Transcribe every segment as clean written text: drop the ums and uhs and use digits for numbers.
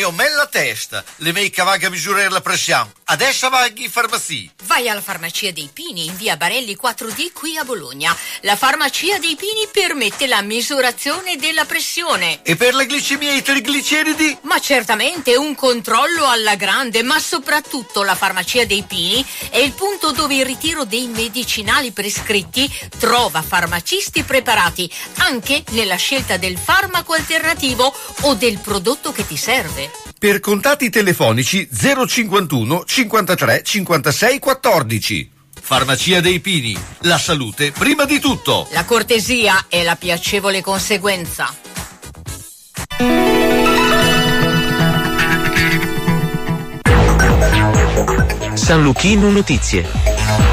Hai me la testa, le mie cavaghe a misurare la pressione. Adesso vai in farmacia. Vai alla Farmacia dei Pini in via Barelli 4D qui a Bologna. La Farmacia dei Pini permette la misurazione della pressione. E per la glicemia e i trigliceridi? Ma certamente un controllo alla grande, ma soprattutto la Farmacia dei Pini è il punto dove il ritiro dei medicinali prescritti trova farmacisti preparati anche nella scelta del farmaco alternativo o del prodotto che ti serve. Per contatti telefonici 051 53 56 14. Farmacia dei Pini, la salute prima di tutto. La cortesia è la piacevole conseguenza. San Luchino Notizie.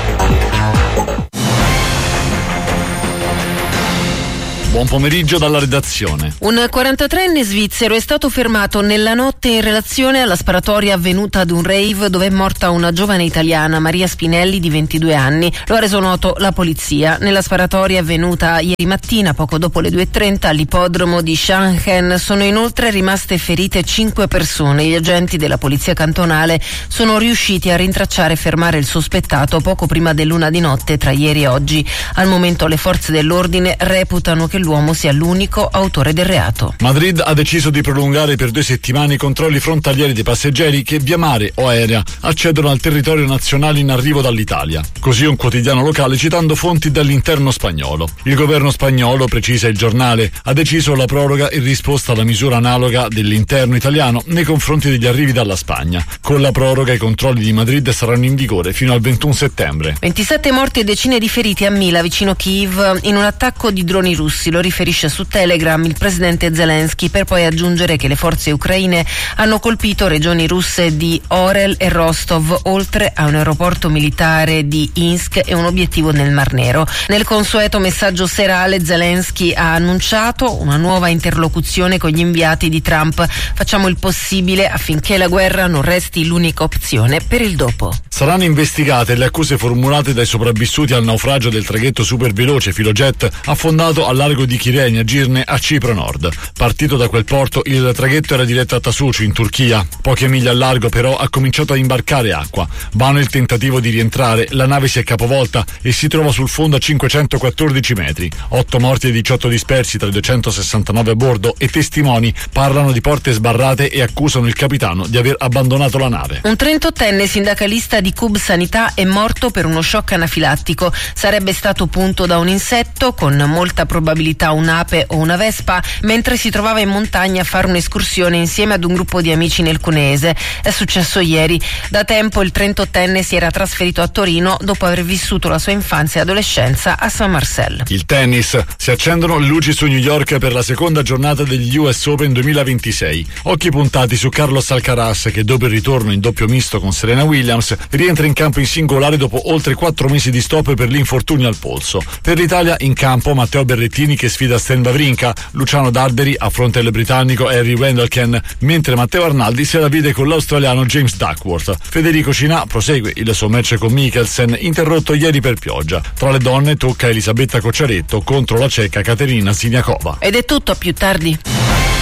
Buon pomeriggio dalla redazione. Un 43enne svizzero è stato fermato nella notte in relazione alla sparatoria avvenuta ad un rave dove è morta una giovane italiana, Maria Spinelli, di 22 anni. Lo ha reso noto la polizia. Nella sparatoria avvenuta ieri mattina, poco dopo le 2:30, all'ippodromo di Schanchen, sono inoltre rimaste ferite 5 persone. Gli agenti della polizia cantonale sono riusciti a rintracciare e fermare il sospettato poco prima dell'1 di notte tra ieri e oggi. Al momento le forze dell'ordine reputano che l'uomo sia l'unico autore del reato. Madrid ha deciso di prolungare per 2 settimane i controlli frontalieri dei passeggeri che via mare o aerea accedono al territorio nazionale in arrivo dall'Italia. Così un quotidiano locale citando fonti dall'interno spagnolo. Il governo spagnolo, precisa il giornale, ha deciso la proroga in risposta alla misura analoga dell'interno italiano nei confronti degli arrivi dalla Spagna. Con la proroga i controlli di Madrid saranno in vigore fino al 21 settembre. 27 morti e decine di feriti a Mila, vicino Kiev, in un attacco di droni russi. Lo riferisce su Telegram il presidente Zelensky, per poi aggiungere che le forze ucraine hanno colpito regioni russe di Orel e Rostov, oltre a un aeroporto militare di Insk e un obiettivo nel Mar Nero. Nel consueto messaggio serale Zelensky ha annunciato una nuova interlocuzione con gli inviati di Trump. Facciamo il possibile affinché la guerra non resti l'unica opzione per il dopo. Saranno investigate le accuse formulate dai sopravvissuti al naufragio del traghetto superveloce Filojet affondato al largo di Kyrenia, Girne, a Cipro Nord. Partito da quel porto, il traghetto era diretto a Tasuci, in Turchia. Poche miglia al largo, però, ha cominciato a imbarcare acqua. Vano il tentativo di rientrare, la nave si è capovolta e si trova sul fondo a 514 metri. 8 morti e 18 dispersi tra i 269 a bordo e testimoni parlano di porte sbarrate e accusano il capitano di aver abbandonato la nave. Un 38enne sindacalista di Cub Sanità è morto per uno shock anafilattico. Sarebbe stato punto da un insetto, con molta probabilità un'ape o una vespa, mentre si trovava in montagna a fare un'escursione insieme ad un gruppo di amici nel Cuneese. È successo ieri. Da tempo il 38enne si era trasferito a Torino dopo aver vissuto la sua infanzia e adolescenza a Saint Marcel. Il tennis. Si accendono le luci su New York per la seconda giornata degli US Open 2026. Occhi puntati su Carlos Alcaraz, che dopo il ritorno in doppio misto con Serena Williams rientra in campo in singolare dopo oltre 4 mesi di stop per l'infortunio al polso. Per l'Italia in campo Matteo Berrettini, che sfida Stan Wawrinka, Luciano Darderi affronta il britannico Harry Wendelken, mentre Matteo Arnaldi se la vede con l'australiano James Duckworth. Federico Cinà prosegue il suo match con Mikkelsen, interrotto ieri per pioggia. Tra le donne tocca Elisabetta Cocciaretto contro la ceca Katerina Siniakova. Ed è tutto, a più tardi.